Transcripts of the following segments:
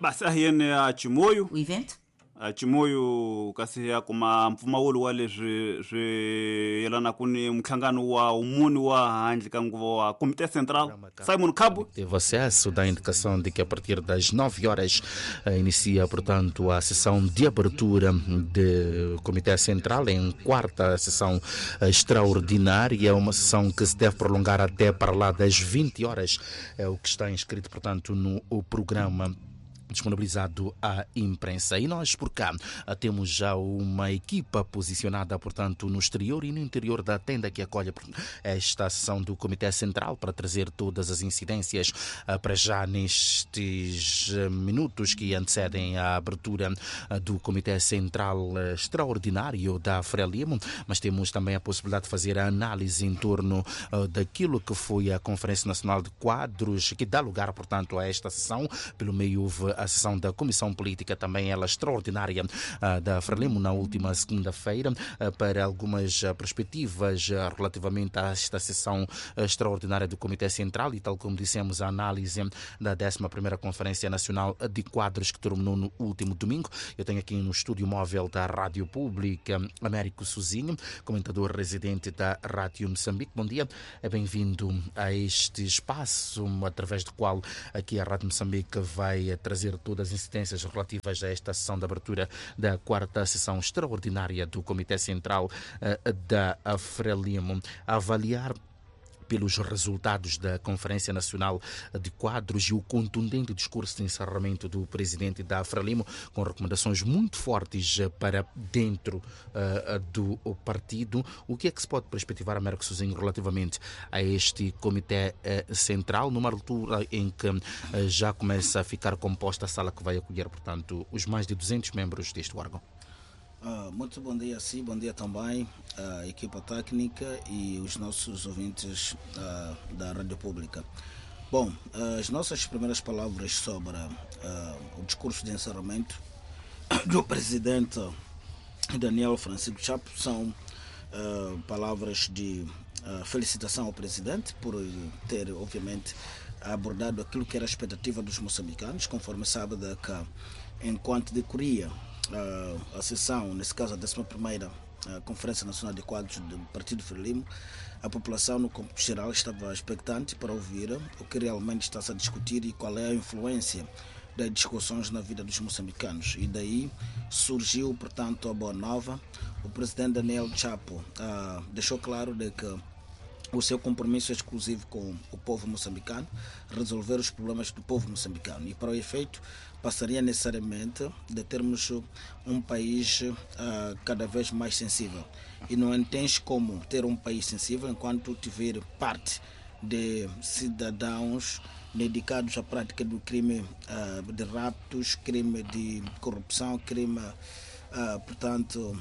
Basahien a Chimoio. O evento? A Chimoio kasi kuma mfuma ulu wale yelana kuni mkangano wa umuni wa handle kangu wa Comitê Central Simon Cabo. Teve acesso da indicação de que a partir das 9 horas inicia, portanto, a sessão de abertura do Comitê Central em quarta sessão extraordinária, uma sessão que se deve prolongar até para lá das 20 horas, é o que está inscrito, portanto, no programa disponibilizado à imprensa. E nós por cá temos já uma equipa posicionada, portanto, no exterior e no interior da tenda que acolhe esta sessão do Comitê Central para trazer todas as incidências para já nestes minutos que antecedem a abertura do Comitê Central Extraordinário da Frelimo, mas temos também a possibilidade de fazer a análise em torno daquilo que foi a Conferência Nacional de Quadros, que dá lugar, portanto, a esta sessão. Pelo meio houve a sessão da Comissão Política, também ela extraordinária da Frelimo na última segunda-feira, para algumas perspectivas relativamente a esta sessão extraordinária do Comitê Central e, tal como dissemos, a análise da 11ª Conferência Nacional de Quadros que terminou no último domingo. Eu tenho aqui no estúdio móvel da Rádio Pública Américo Sozinho, comentador residente da Rádio Moçambique. Bom dia, é bem-vindo a este espaço através do qual aqui a Rádio Moçambique vai trazer todas as incidências relativas a esta sessão de abertura da quarta sessão extraordinária do Comitê Central da Frelimo. A avaliar pelos resultados da Conferência Nacional de Quadros e o contundente discurso de encerramento do presidente da Frelimo, com recomendações muito fortes para dentro do partido. O que é que se pode perspectivar, Américo Sozinho, relativamente a este Comitê Central, numa altura em que já começa a ficar composta a sala que vai acolher, portanto, os mais de 200 membros deste órgão? Muito bom dia, sim, bom dia também à equipa técnica e os nossos ouvintes da Rádio Pública. Bom, as nossas primeiras palavras sobre o discurso de encerramento do presidente Daniel Francisco Chapo são palavras de felicitação ao presidente por ter, obviamente, abordado aquilo que era a expectativa dos moçambicanos, conforme sabe que enquanto decorria a sessão, nesse caso a 11ª Conferência Nacional de Quadros do Partido Frelimo, a população no campo geral estava expectante para ouvir o que realmente está-se a discutir e qual é a influência das discussões na vida dos moçambicanos. E daí surgiu, portanto, a boa nova. O presidente Daniel Chapo deixou claro de que o seu compromisso é exclusivo com o povo moçambicano, resolver os problemas do povo moçambicano. E para o efeito, passaria necessariamente de termos um país cada vez mais sensível. E não entende como ter um país sensível enquanto tiver parte de cidadãos dedicados à prática do crime de raptos, crime de corrupção, crime, portanto,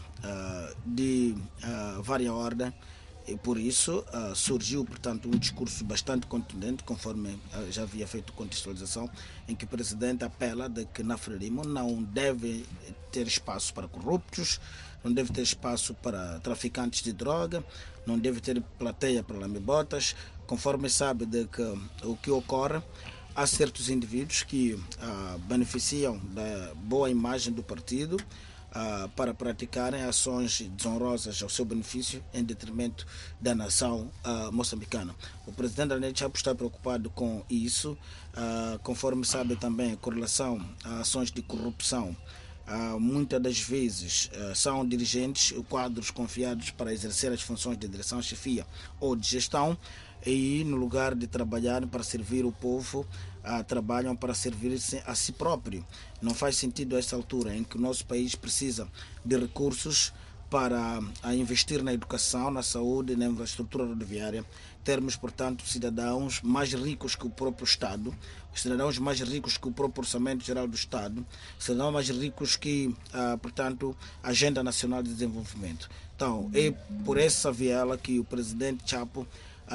de várias ordens. E por isso surgiu, portanto, um discurso bastante contundente, conforme já havia feito contextualização, em que o presidente apela de que na Frelimo não deve ter espaço para corruptos, não deve ter espaço para traficantes de droga, não deve ter plateia para lamebotas, conforme sabe de que o que ocorre, há certos indivíduos que beneficiam da boa imagem do partido, para praticarem ações desonrosas ao seu benefício em detrimento da nação moçambicana. O presidente Daniel Chapo está preocupado com isso, conforme sabe também, com relação a ações de corrupção. Muitas das vezes são dirigentes, quadros confiados para exercer as funções de direção, chefia ou de gestão, e no lugar de trabalhar para servir o povo, trabalham para servir-se a si próprio. Não faz sentido a esta altura em que o nosso país precisa de recursos para investir na educação, na saúde, na infraestrutura rodoviária, termos, portanto, cidadãos mais ricos que o próprio Estado, cidadãos mais ricos que o próprio Orçamento Geral do Estado, cidadãos mais ricos que, portanto, a Agenda Nacional de Desenvolvimento. Então, é por essa viela que o presidente Chapo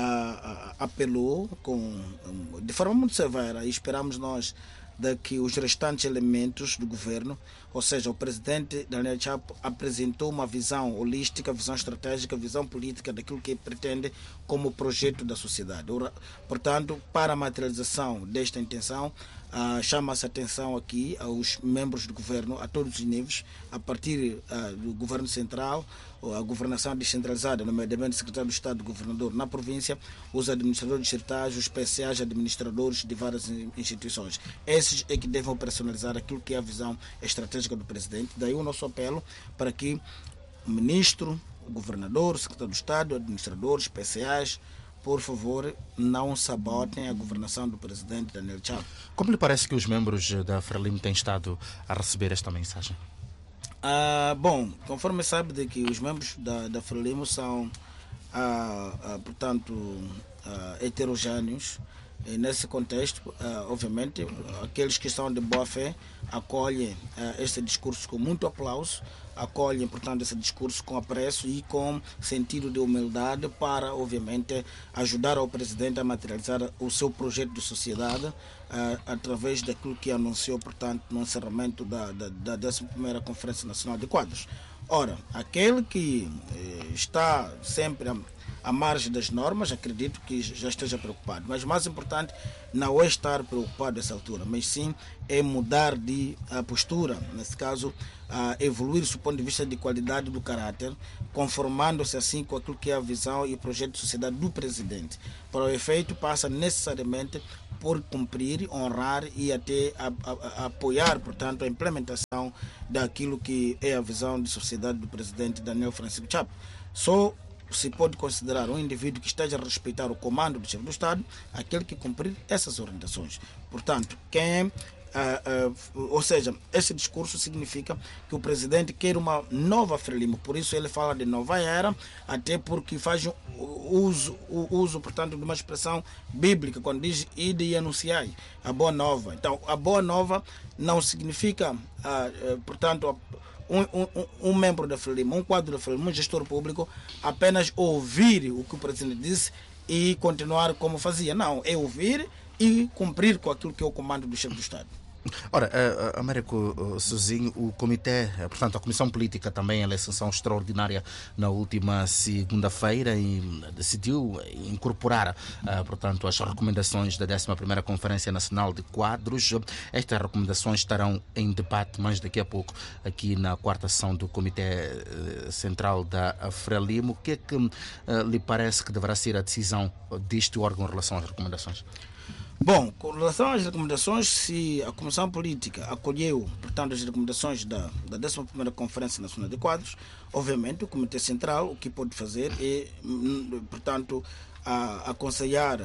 apelou de forma muito severa, e esperamos nós de que os restantes elementos do governo, ou seja, o presidente Daniel Chapo apresentou uma visão holística, visão estratégica, visão política daquilo que pretende como projeto da sociedade. Portanto, para a materialização desta intenção, chama-se atenção aqui aos membros do governo, a todos os níveis, a partir do governo central, a governação descentralizada, nomeadamente o secretário de Estado, governador na província, os administradores distritais, os PCAs, administradores de várias instituições. Esses é que devem operacionalizar aquilo que é a visão estratégica do presidente. Daí o nosso apelo para que o ministro, o governador, o secretário de Estado, administradores, PCAs, por favor, não sabotem a governação do presidente Daniel Chapo. Como lhe parece que os membros da Frelimo têm estado a receber esta mensagem? Bom, conforme sabe de que os membros da Frelimo são, portanto, heterogêneos, e nesse contexto, obviamente, aqueles que são de boa fé acolhem este discurso com muito aplauso, acolhem, portanto, esse discurso com apreço e com sentido de humildade para, obviamente, ajudar ao presidente a materializar o seu projeto de sociedade através daquilo que anunciou, portanto, no encerramento da 11ª Conferência Nacional de Quadros. Ora, aquele que está sempre à margem das normas, acredito que já esteja preocupado. Mas o mais importante não é estar preocupado nessa altura, mas sim é mudar de postura, nesse caso, evoluir do ponto de vista de qualidade do caráter, conformando-se assim com aquilo que é a visão e o projeto de sociedade do presidente. Para o efeito, passa necessariamente por cumprir, honrar e até apoiar, portanto, a implementação daquilo que é a visão de sociedade do presidente Daniel Francisco Chapo. Só se pode considerar um indivíduo que esteja a respeitar o comando do chefe do Estado, aquele que cumprir essas orientações. Portanto, ou seja, esse discurso significa que o presidente quer uma nova Frelimo, por isso ele fala de nova era, até porque faz uso, portanto, de uma expressão bíblica, quando diz ide e anunciai a boa nova. Então, a boa nova não significa, portanto, um membro da Frelimo, um quadro da Frelimo, um gestor público, apenas ouvir o que o presidente disse e continuar como fazia. Não, é ouvir e cumprir com aquilo que é o comando do chefe do Estado. Ora, Américo Sozinho, o comitê, portanto a Comissão Política também, ela é sessão extraordinária na última segunda-feira e decidiu incorporar, portanto, as recomendações da 11ª Conferência Nacional de Quadros. Estas recomendações estarão em debate mais daqui a pouco aqui na 4ª sessão do Comitê Central da Frelimo. O que é que lhe parece que deverá ser a decisão deste órgão em relação às recomendações? Bom, com relação às recomendações, se a Comissão Política acolheu, portanto, as recomendações da 11ª Conferência Nacional de Quadros, obviamente o Comitê Central o que pode fazer é, portanto, aconselhar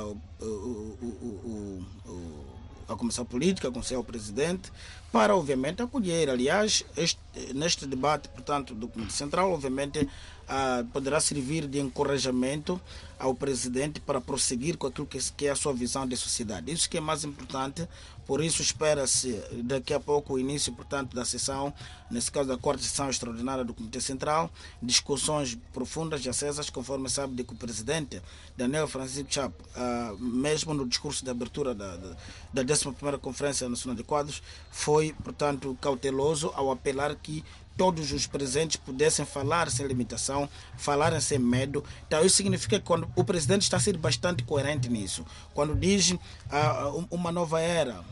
a Comissão Política, aconselhar o Presidente, para, obviamente, acolher. Aliás, neste debate, portanto, do Comitê Central, obviamente, poderá servir de encorajamento ao Presidente para prosseguir com aquilo que é a sua visão de sociedade. Isso que é mais importante, por isso espera-se daqui a pouco o início, portanto, da sessão, nesse caso da 4ª sessão extraordinária do Comitê Central, discussões profundas e acesas, conforme sabe de que o Presidente Daniel Francisco Chapo, mesmo no discurso de abertura da 11ª Conferência Nacional de Quadros, foi, portanto, cauteloso ao apelar que todos os presentes pudessem falar sem limitação, falarem sem medo. Então, isso significa que quando o presidente está a ser bastante coerente nisso. Quando diz uma nova era,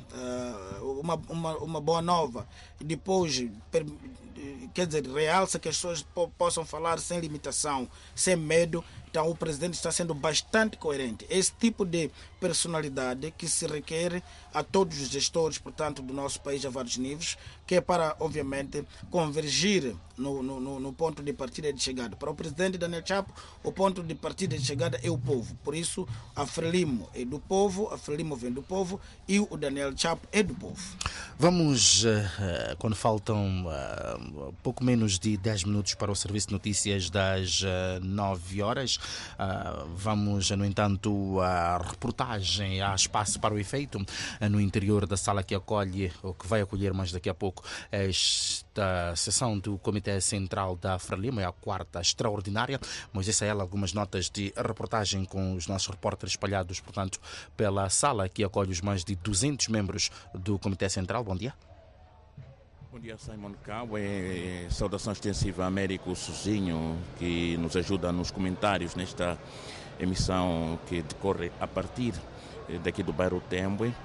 uma boa nova, e depois, quer dizer, realça que as pessoas possam falar sem limitação, sem medo. Então, o presidente está sendo bastante coerente. Esse tipo de personalidade que se requer a todos os gestores, portanto, do nosso país a vários níveis, que é para, obviamente, convergir no ponto de partida e de chegada. Para o presidente Daniel Chapo, o ponto de partida e de chegada é o povo. Por isso, a Frelimo é do povo, a Frelimo vem do povo e o Daniel Chapo é do povo. Vamos, quando faltam pouco menos de 10 minutos para o Serviço de Notícias das 9 horas, vamos, no entanto, a reportagem, há espaço para o efeito no interior da sala que acolhe, ou que vai acolher mais daqui a pouco, esta sessão do Comitê Central da Frelimo, é a 4ª extraordinária. Moisés Saela, algumas notas de reportagem com os nossos repórteres espalhados, portanto, pela sala que acolhe os mais de 200 membros do Comitê Central. Bom dia. Bom dia, Simon Cabo. Saudação extensiva a Américo Sozinho, que nos ajuda nos comentários nesta emissão que decorre a partir daqui do bairro Tembwe.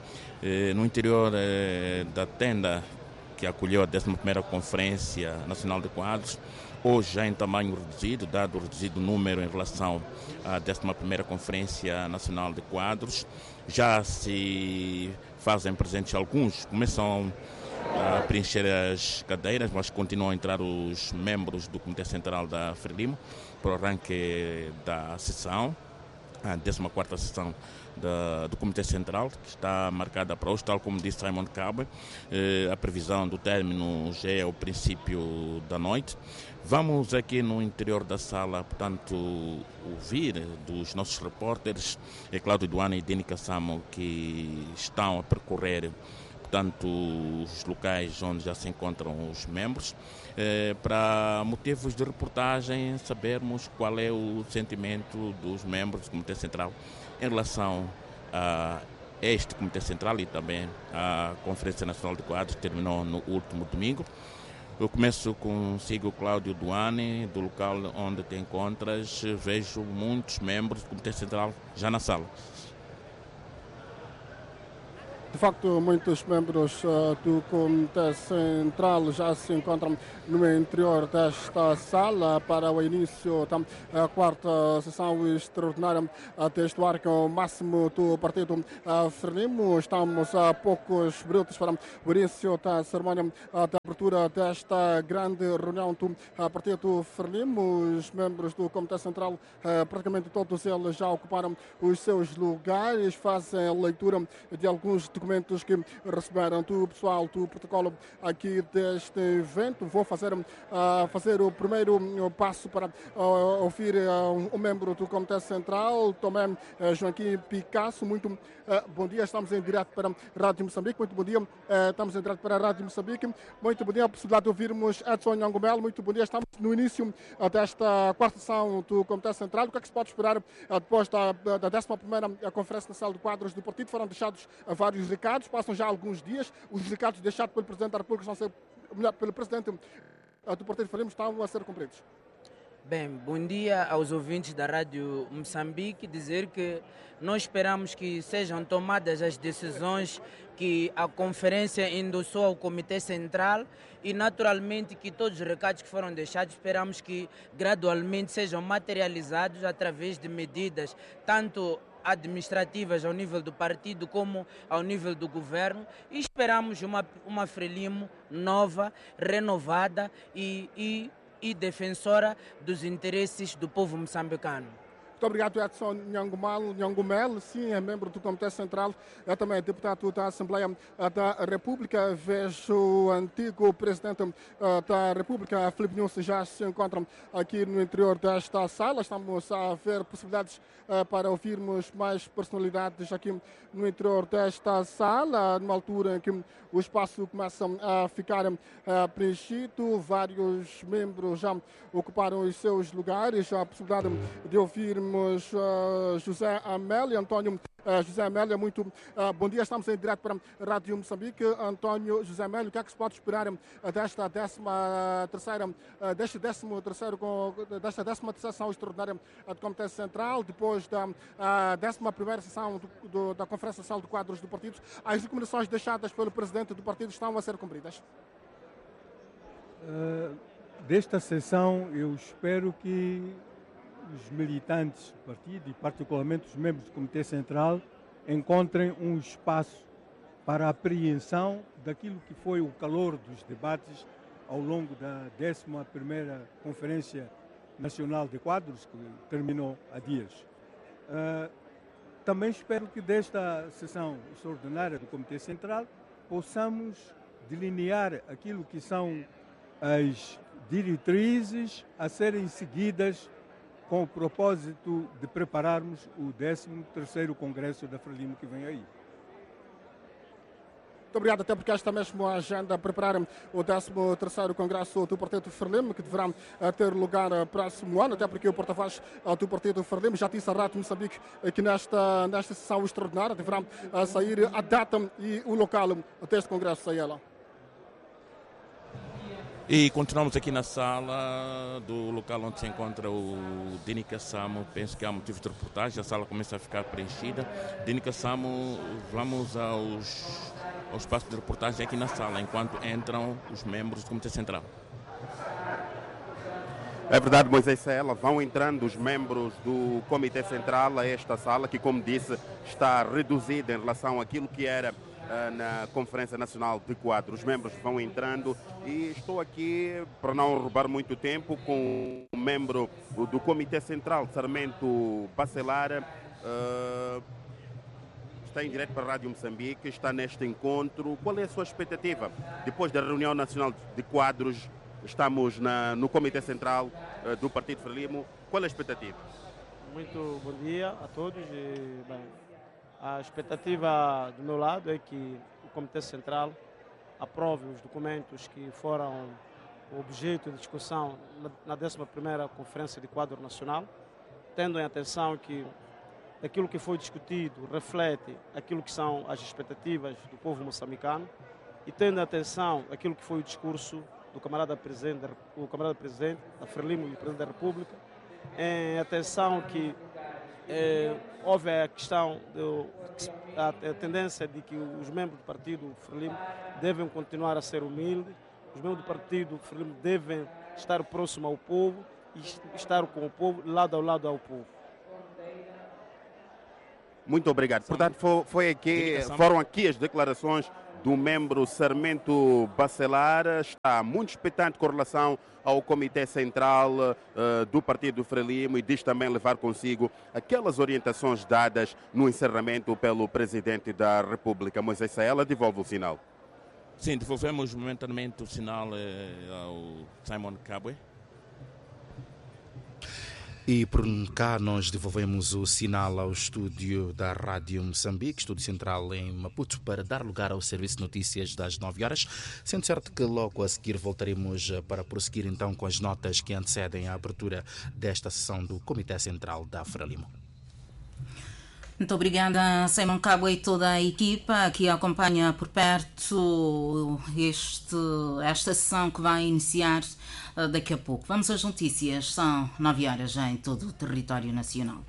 no interior da tenda que acolheu a 11ª Conferência Nacional de Quadros, hoje já em tamanho reduzido, dado o reduzido número em relação à 11ª Conferência Nacional de Quadros, já se fazem presentes alguns, começam a preencher as cadeiras, mas continuam a entrar os membros do Comitê Central da Frelimo para o arranque da sessão, a 14ª sessão do Comitê Central, que está marcada para hoje, tal como disse Simon Cabwe. A previsão do término já é o princípio da noite. Vamos aqui no interior da sala, portanto, ouvir dos nossos repórteres, Cláudio Duane e Dini Kassamo, que estão a percorrer, portanto, os locais onde já se encontram os membros, para motivos de reportagem, sabermos qual é o sentimento dos membros do Comitê Central em relação a este Comitê Central e também à Conferência Nacional de Quadros, que terminou no último domingo. Eu começo consigo, Cláudio Duane, do local onde te encontras. Vejo muitos membros do Comitê Central já na sala. De facto, muitos membros do Comitê Central já se encontram no interior desta sala para o início da 4ª sessão extraordinária deste arco máximo do Partido Frelimo. Estamos a poucos minutos para o início da cerimónia de abertura desta grande reunião do Partido Frelimo. Os membros do Comitê Central, praticamente todos eles já ocuparam os seus lugares, fazem a leitura de alguns documentos que receberam do pessoal do protocolo aqui deste evento. Vou fazer o primeiro passo para ouvir um membro do Comitê Central, Tomé Joaquim Picasso. Muito bom dia, estamos em direto para a Rádio Moçambique. Muito bom dia, estamos em direto para a Rádio Moçambique. Muito bom dia, a possibilidade de ouvirmos Edson Nhangumelo. Muito bom dia, estamos no início desta 4ª sessão do Comitê Central. O que é que se pode esperar depois da 11ª Conferência Nacional de Quadros do Partido? Foram deixados vários recados, passam já alguns dias. Os recados deixados pelo Presidente da República pelo Presidente do Partido Frelimo estão a ser cumpridos. Bem, bom dia aos ouvintes da Rádio Moçambique. Dizer que nós esperamos que sejam tomadas as decisões que a conferência endossou ao Comitê Central e, naturalmente, que todos os recados que foram deixados esperamos que gradualmente sejam materializados através de medidas tanto administrativas ao nível do partido como ao nível do governo, e esperamos uma Frelimo nova, renovada e defensora dos interesses do povo moçambicano. Muito obrigado, Edson Nhangumelo. Sim, é membro do Comitê Central, é também deputado da Assembleia da República. Vejo o antigo presidente da República, Filipe Nyusi, já se encontram aqui no interior desta sala. Estamos a ver possibilidades para ouvirmos mais personalidades aqui no interior desta sala, numa altura em que o espaço começa a ficar preenchido. Vários membros já ocuparam os seus lugares. A possibilidade de ouvirmos José Amélia, Antônio José Amélia, muito bom dia. Estamos em direto para a Rádio Moçambique. Antônio José Amélia, o que é que se pode esperar desta 13ª sessão extraordinária do Comitê Central, depois da 11ª sessão da Conferência Nacional de Quadros do Partido? As recomendações deixadas pelo Presidente do Partido estão a ser cumpridas? Desta sessão, eu espero que os militantes do partido e particularmente os membros do Comitê Central encontrem um espaço para a apreensão daquilo que foi o calor dos debates ao longo da 11ª Conferência Nacional de Quadros, que terminou há dias. Também espero que desta sessão extraordinária do Comitê Central possamos delinear aquilo que são as diretrizes a serem seguidas com o propósito de prepararmos o 13º Congresso da Frelimo que vem aí. Muito obrigado, até porque esta mesma agenda preparar o 13º Congresso do Partido Frelimo, que deverá ter lugar próximo ano, até porque o porta-voz do Partido Frelimo já disse à Rádio Moçambique que nesta sessão extraordinária deverá sair a data e o local deste Congresso. Aí ela. E continuamos aqui na sala do local onde se encontra o Dini Kassamo. Penso que há motivos de reportagem, a sala começa a ficar preenchida. Dini Kassamo, vamos ao espaço de reportagem aqui na sala, enquanto entram os membros do Comitê Central. É verdade, Moisés Saela, vão entrando os membros do Comitê Central a esta sala, que, como disse, está reduzida em relação àquilo que era na Conferência Nacional de Quadros. Os membros vão entrando e estou aqui, para não roubar muito tempo, com o membro do Comitê Central, Sarmento Bacelar. Está em direto para a Rádio Moçambique, está neste encontro. Qual é a sua expectativa? Depois da reunião nacional de quadros, estamos no Comitê Central do Partido Frelimo. Qual é a expectativa? Muito bom dia a todos. A expectativa do meu lado é que o Comitê Central aprove os documentos que foram objeto de discussão na 11ª Conferência de Quadro Nacional, tendo em atenção que aquilo que foi discutido reflete aquilo que são as expectativas do povo moçambicano e tendo em atenção aquilo que foi o discurso do camarada presidente da Frelimo e o Presidente da República, em atenção que houve a questão, a tendência de que os membros do partido Frelimo devem continuar a ser humildes, os membros do partido Frelimo devem estar próximos ao povo e estar com o povo, lado ao lado ao povo. Muito obrigado. Portanto, foram aqui as declarações do membro Sarmento Bacelar. Está muito expectante com relação ao Comitê Central do Partido Frelimo e diz também levar consigo aquelas orientações dadas no encerramento pelo Presidente da República. Moisés Saela, devolve o sinal. Sim, devolvemos momentaneamente o sinal ao Simon Kabwe. E por cá nós devolvemos o sinal ao estúdio da Rádio Moçambique, estúdio central em Maputo, para dar lugar ao serviço de notícias das 9 horas, sendo certo que logo a seguir voltaremos para prosseguir então com as notas que antecedem a abertura desta sessão do Comitê Central da Frelimo. Muito obrigada, Simon Cabo e toda a equipa que acompanha por perto esta sessão que vai iniciar daqui a pouco. Vamos às notícias, são 9 horas já em todo o território nacional.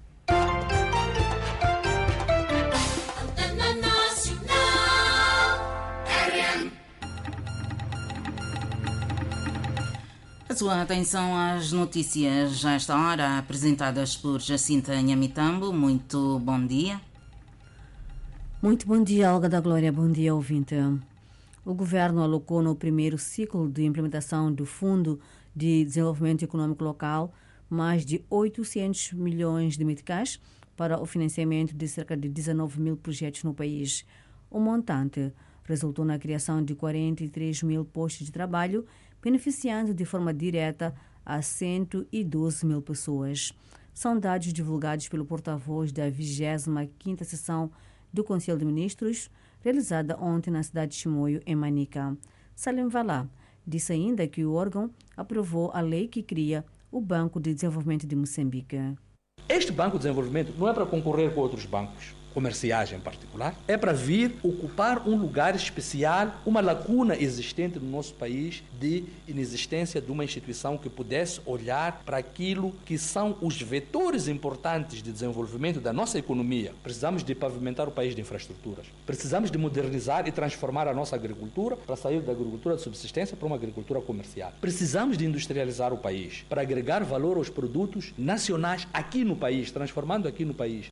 A sua atenção às notícias a esta hora, apresentadas por Jacinta Nhamitambo. Muito bom dia. Muito bom dia, Olga da Glória. Bom dia, ouvinte. O Governo alocou no primeiro ciclo de implementação do Fundo de Desenvolvimento Econômico Local mais de 800 milhões de meticais para o financiamento de cerca de 19 mil projetos no país. O montante resultou na criação de 43 mil postos de trabalho, beneficiando de forma direta a 112 mil pessoas. São dados divulgados pelo porta-voz da 25ª sessão do Conselho de Ministros, realizada ontem na cidade de Chimoio, em Manica. Salim Valá disse ainda que o órgão aprovou a lei que cria o Banco de Desenvolvimento de Moçambique. Este Banco de Desenvolvimento não é para concorrer com outros bancos comerciais em particular, é para vir ocupar um lugar especial, uma lacuna existente no nosso país de inexistência de uma instituição que pudesse olhar para aquilo que são os vetores importantes de desenvolvimento da nossa economia. Precisamos de pavimentar o país de infraestruturas, precisamos de modernizar e transformar a nossa agricultura para sair da agricultura de subsistência para uma agricultura comercial. Precisamos de industrializar o país para agregar valor aos produtos nacionais aqui no país, transformando aqui no país.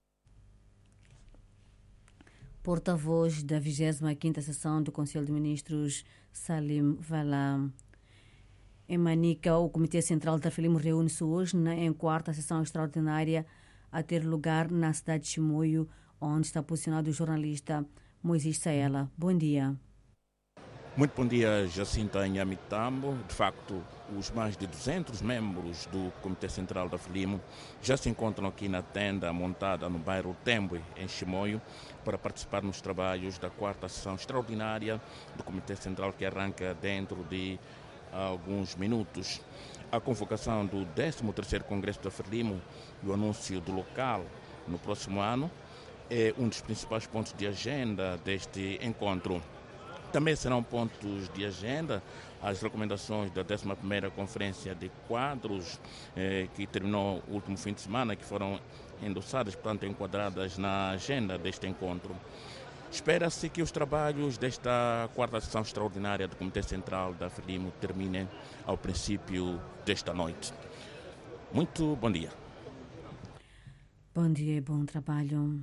Porta-voz da 25ª sessão do Conselho de Ministros, Salim Valá. Em Manica, o Comitê Central da Frelimo reúne-se hoje em 4ª sessão extraordinária a ter lugar na cidade de Chimoio, onde está posicionado o jornalista Moisés Saela. Bom dia. Muito bom dia, Jacinta Nhamitambo. De facto, os mais de 200 membros do Comitê Central da Frelimo já se encontram aqui na tenda montada no bairro Tembwe, em Chimoio, para participar nos trabalhos da 4ª sessão extraordinária do Comitê Central, que arranca dentro de alguns minutos. A convocação do 13º Congresso da Frelimo e o anúncio do local no próximo ano é um dos principais pontos de agenda deste encontro. Também serão pontos de agenda as recomendações da 11ª Conferência de Quadros, que terminou o último fim de semana, que foram endossadas, portanto, enquadradas na agenda deste encontro. Espera-se que os trabalhos desta 4ª sessão extraordinária do Comitê Central da Frelimo terminem ao princípio desta noite. Muito bom dia. Bom dia e bom trabalho.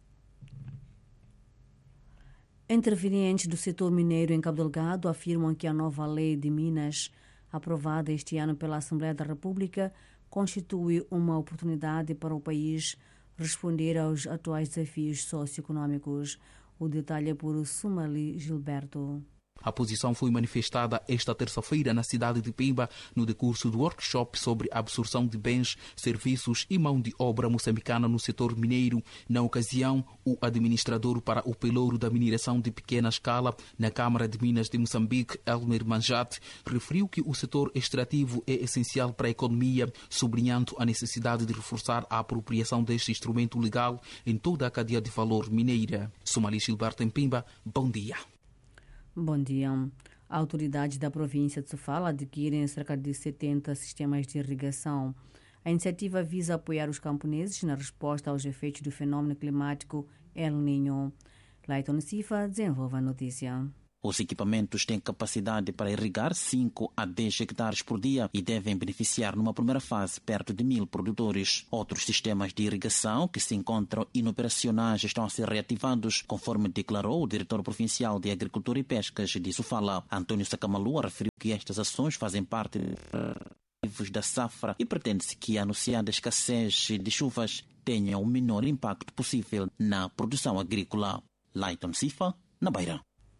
Intervenientes do setor mineiro em Cabo Delgado afirmam que a nova lei de Minas, aprovada este ano pela Assembleia da República, constitui uma oportunidade para o país responder aos atuais desafios socioeconômicos. O detalhe é por Sumali Gilberto. A posição foi manifestada esta terça-feira na cidade de Pemba, no decurso do workshop sobre a absorção de bens, serviços e mão de obra moçambicana no setor mineiro. Na ocasião, o administrador para o pelouro da mineração de pequena escala na Câmara de Minas de Moçambique, Elmer Manjate, referiu que o setor extrativo é essencial para a economia, sublinhando a necessidade de reforçar a apropriação deste instrumento legal em toda a cadeia de valor mineira. Sumali Gilberto em Pemba, bom dia. Bom dia. Autoridades da província de Sofala adquirem cerca de 70 sistemas de irrigação. A iniciativa visa apoiar os camponeses na resposta aos efeitos do fenômeno climático El Niño. Laiton Sifa desenvolve a notícia. Os equipamentos têm capacidade para irrigar 5 a 10 hectares por dia e devem beneficiar numa primeira fase perto de 1000 produtores. Outros sistemas de irrigação que se encontram inoperacionais estão a ser reativados, conforme declarou o diretor provincial de Agricultura e Pescas de Sofala. Antônio Sakamalua referiu que estas ações fazem parte da safra e pretende-se que a anunciada escassez de chuvas tenha o menor impacto possível na produção agrícola. Laiton Sifa, na Beira.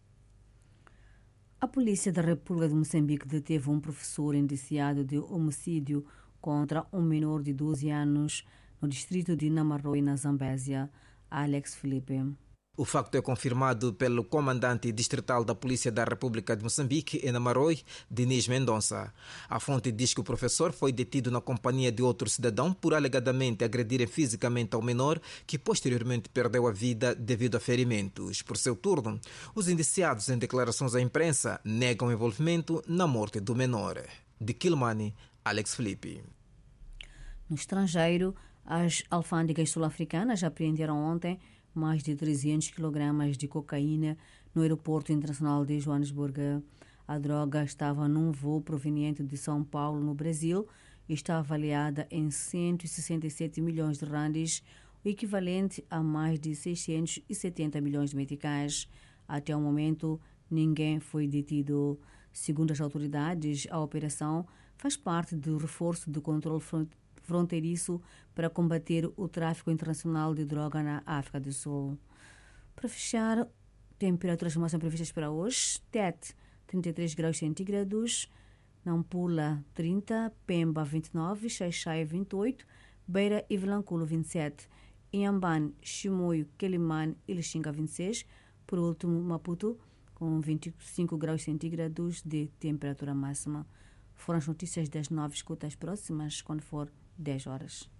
A Polícia da República de Moçambique deteve um professor indiciado de homicídio contra um menor de 12 anos no distrito de Namaroi, na Zambésia. Alex Felipe. O facto é confirmado pelo comandante distrital da Polícia da República de Moçambique, em Namaroi, Diniz Mendonça. A fonte diz que o professor foi detido na companhia de outro cidadão por alegadamente agredirem fisicamente ao menor, que posteriormente perdeu a vida devido a ferimentos. Por seu turno, os indiciados em declarações à imprensa negam envolvimento na morte do menor. De Quilmani, Alex Felipe. No estrangeiro, as alfândegas sul-africanas apreenderam ontem mais de 300 kg de cocaína no aeroporto internacional de Joanesburgo. A droga estava num voo proveniente de São Paulo, no Brasil, e está avaliada em 167 milhões de randes, o equivalente a mais de 670 milhões de meticais. Até o momento, ninguém foi detido. Segundo as autoridades, a operação faz parte do reforço do controle fronteiriço para combater o tráfico internacional de droga na África do Sul. Para fechar, temperaturas máximas previstas para hoje: Tete, 33 graus centígrados, Nampula, 30, Pemba, 29, Xaixai, 28, Beira e Vilanculo, 27, Inhambane, Chimoio, Quelimane e Lixinga, 26, por último, Maputo, com 25 graus centígrados de temperatura máxima. Foram as notícias das 9, escutas próximas, quando for 10 horas.